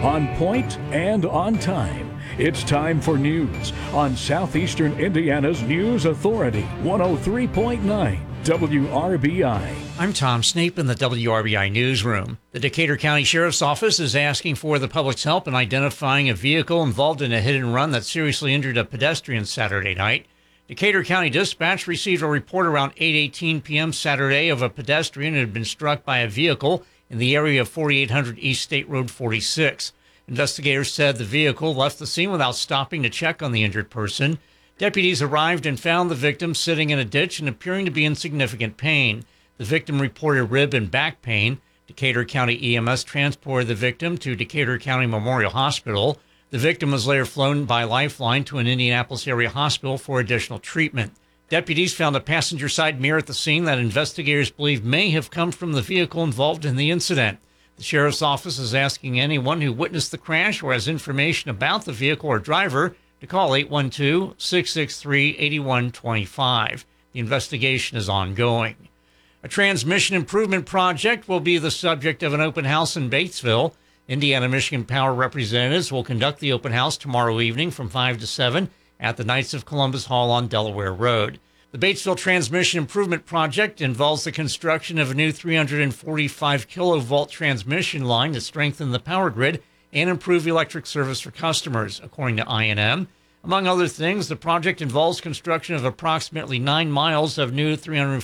On point and on time. It's time for news on Southeastern Indiana's News Authority, 103.9 WRBI. I'm Tom Snape in the WRBI Newsroom. The Decatur County Sheriff's Office is asking for the public's help in identifying a vehicle involved in a hit-and-run that seriously injured a pedestrian Saturday night. Decatur County Dispatch received a report around 8:18 p.m. Saturday of a pedestrian who had been struck by a vehicle in the area of 4800 East State Road 46. Investigators said the vehicle left the scene without stopping to check on the injured person. Deputies arrived and found the victim sitting in a ditch and appearing to be in significant pain. The victim reported rib and back pain. Decatur County EMS transported the victim to Decatur County Memorial Hospital. The victim was later flown by Lifeline to an Indianapolis area hospital for additional treatment. Deputies found a passenger side mirror at the scene that investigators believe may have come from the vehicle involved in the incident. The Sheriff's Office is asking anyone who witnessed the crash or has information about the vehicle or driver to call 812-663-8125. The investigation is ongoing. A transmission improvement project will be the subject of an open house in Batesville. Indiana-Michigan Power representatives will conduct the open house tomorrow evening from 5 to 7 at the Knights of Columbus Hall on Delaware Road. The Batesville Transmission Improvement Project involves the construction of a new 345 kilovolt transmission line to strengthen the power grid and improve electric service for customers, according to I&M. Among other things, the project involves construction of approximately 9 miles of new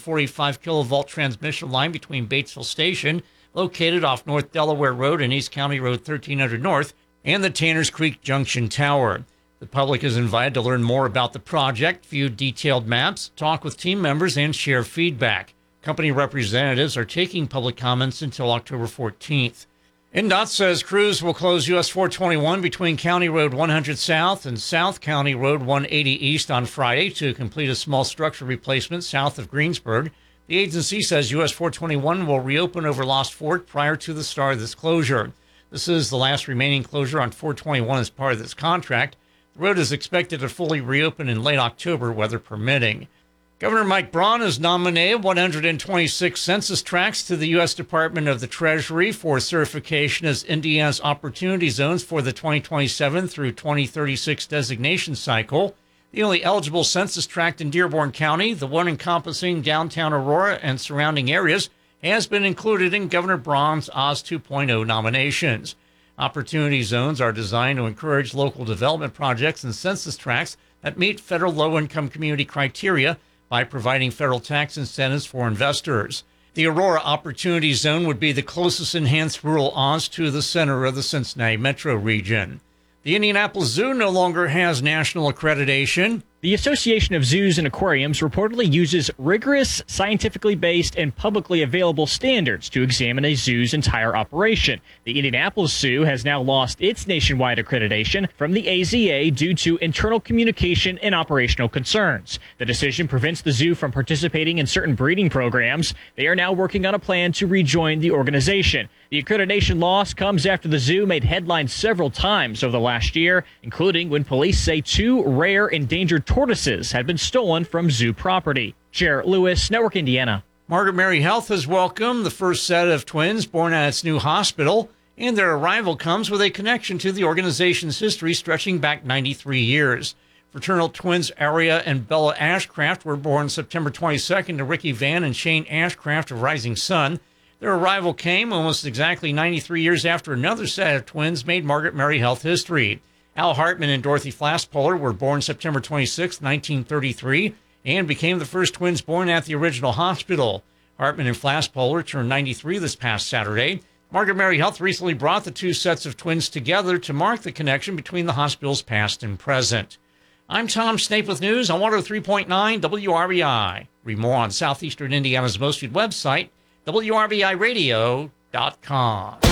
345 kilovolt transmission line between Batesville Station, located off North Delaware Road and East County Road 1300 North, and the Tanners Creek Junction Tower. The public is invited to learn more about the project, view detailed maps, talk with team members, and share feedback. Company representatives are taking public comments until October 14th. INDOT says crews will close US 421 between County Road 100 South and South County Road 180 East on Friday to complete a small structure replacement south of Greensburg. The agency says US 421 will reopen over Lost Fork prior to the start of this closure. This is the last remaining closure on 421 as part of this contract. The road is expected to fully reopen in late October, weather permitting. Governor Mike Braun has nominated 126 census tracts to the U.S. Department of the Treasury for certification as Indiana's Opportunity Zones for the 2027 through 2036 designation cycle. The only eligible census tract in Dearborn County, the one encompassing downtown Aurora and surrounding areas, has been included in Governor Braun's Oz 2.0 nominations. Opportunity zones are designed to encourage local development projects and census tracts that meet federal low-income community criteria by providing federal tax incentives for investors. The Aurora Opportunity Zone would be the closest enhanced rural Oz to the center of the Cincinnati metro region. The Indianapolis Zoo no longer has national accreditation. The Association of Zoos and Aquariums reportedly uses rigorous, scientifically based, and publicly available standards to examine a zoo's entire operation. The Indianapolis Zoo has now lost its nationwide accreditation from the AZA due to internal communication and operational concerns. The decision prevents the zoo from participating in certain breeding programs. They are now working on a plan to rejoin the organization. The accreditation loss comes after the zoo made headlines several times over the last year, including when police say 2 rare endangered tortoises had been stolen from zoo property. Jarrett Lewis, Network Indiana. Margaret Mary Health has welcomed the first set of twins born at its new hospital, and their arrival comes with a connection to the organization's history stretching back 93 years. Fraternal twins Aria and Bella Ashcraft were born September 22nd to Ricky Van and Shane Ashcraft of Rising Sun. Their arrival came almost exactly 93 years after another set of twins made Margaret Mary Health history. Al Hartman and Dorothy Flasspohler were born September 26, 1933, and became the first twins born at the original hospital. Hartman and Flasspohler turned 93 this past Saturday. Margaret Mary Health recently brought the two sets of twins together to mark the connection between the hospital's past and present. I'm Tom Snape with news on 103.9 WRBI. Read more on Southeastern Indiana's most viewed website, WRBIRadio.com.